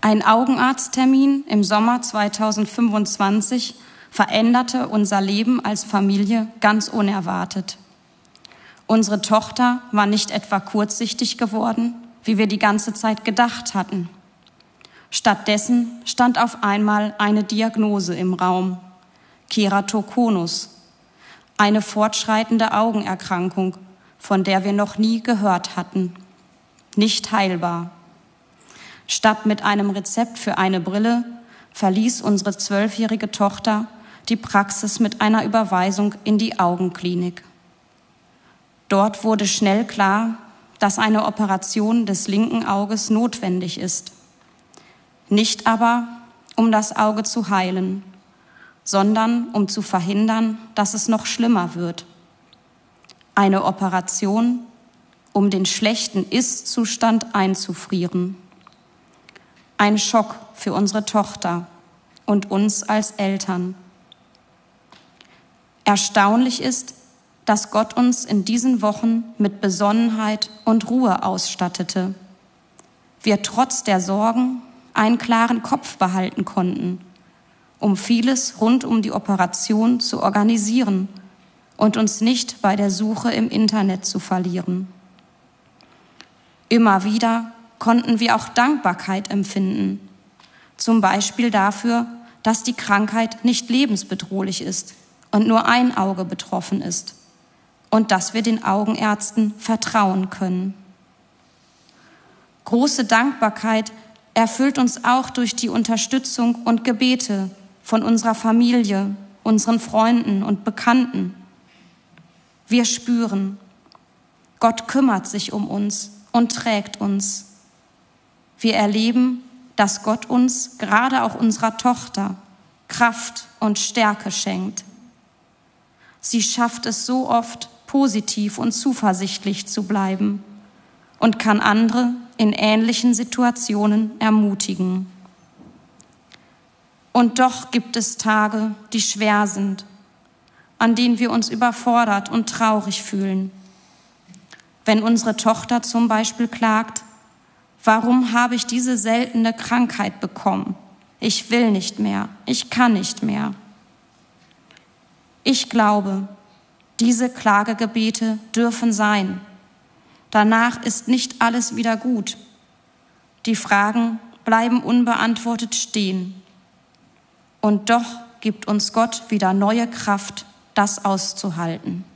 Ein Augenarzttermin im Sommer 2025 veränderte unser Leben als Familie ganz unerwartet. Unsere Tochter war nicht etwa kurzsichtig geworden, wie wir die ganze Zeit gedacht hatten. Stattdessen stand auf einmal eine Diagnose im Raum: Keratokonus, eine fortschreitende Augenerkrankung, von der wir noch nie gehört hatten. Nicht heilbar. Statt mit einem Rezept für eine Brille verließ unsere 12-jährige Tochter die Praxis mit einer Überweisung in die Augenklinik. Dort wurde schnell klar, dass eine Operation des linken Auges notwendig ist. Nicht aber, um das Auge zu heilen, sondern um zu verhindern, dass es noch schlimmer wird. Eine Operation, um den schlechten Ist-Zustand einzufrieren. Ein Schock für unsere Tochter und uns als Eltern. Erstaunlich ist, dass Gott uns in diesen Wochen mit Besonnenheit und Ruhe ausstattete. Wir trotz der Sorgen einen klaren Kopf behalten konnten, um vieles rund um die Operation zu organisieren und uns nicht bei der Suche im Internet zu verlieren. Immer wieder konnten wir auch Dankbarkeit empfinden, zum Beispiel dafür, dass die Krankheit nicht lebensbedrohlich ist und nur ein Auge betroffen ist und dass wir den Augenärzten vertrauen können. Große Dankbarkeit erfüllt uns auch durch die Unterstützung und Gebete von unserer Familie, unseren Freunden und Bekannten. Wir spüren, Gott kümmert sich um uns und trägt uns. Wir erleben, dass Gott uns, gerade auch unserer Tochter, Kraft und Stärke schenkt. Sie schafft es so oft, positiv und zuversichtlich zu bleiben und kann andere in ähnlichen Situationen ermutigen. Und doch gibt es Tage, die schwer sind, an denen wir uns überfordert und traurig fühlen. Wenn unsere Tochter zum Beispiel klagt: Warum habe ich diese seltene Krankheit bekommen? Ich will nicht mehr, ich kann nicht mehr. Ich glaube, diese Klagegebete dürfen sein. Danach ist nicht alles wieder gut. Die Fragen bleiben unbeantwortet stehen. Und doch gibt uns Gott wieder neue Kraft, das auszuhalten.